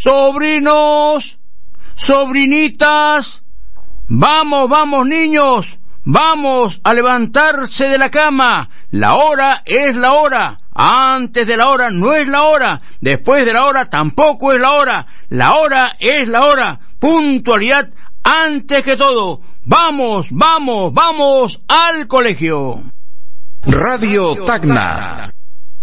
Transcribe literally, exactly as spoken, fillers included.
sobrinos, sobrinitas, vamos, vamos niños, vamos a levantarse de la cama. La hora es la hora. Antes de la hora no es la hora. Después de la hora tampoco es la hora. La hora es la hora. Puntualidad antes que todo. Vamos, vamos, vamos al colegio. Radio Tacna.